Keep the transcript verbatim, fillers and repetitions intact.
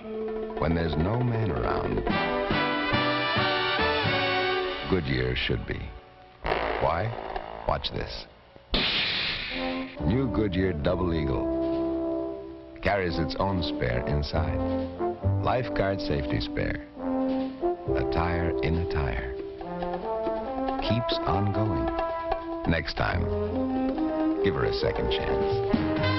When there's no man around, Goodyear should be. Why? Watch this. New Goodyear Double Eagle carries its own spare inside. Lifeguard safety spare. A tire in a tire. Keeps on going. Next time, give her a second chance.